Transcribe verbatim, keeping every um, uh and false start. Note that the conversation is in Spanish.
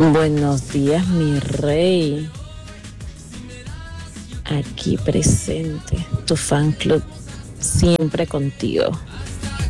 Buenos días, mi rey. Aquí presente, tu fan club siempre contigo.